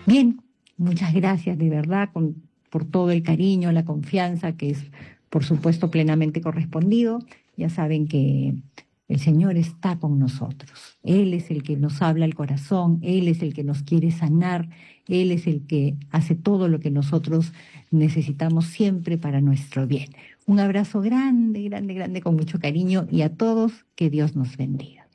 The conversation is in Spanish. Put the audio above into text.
Bien, muchas gracias de verdad por todo el cariño, la confianza que es, por supuesto, plenamente correspondido. Ya saben que el Señor está con nosotros. Él es el que nos habla al corazón, Él es el que nos quiere sanar, Él es el que hace todo lo que nosotros necesitamos siempre para nuestro bien. Un abrazo grande, grande, grande, con mucho cariño y a todos que Dios nos bendiga.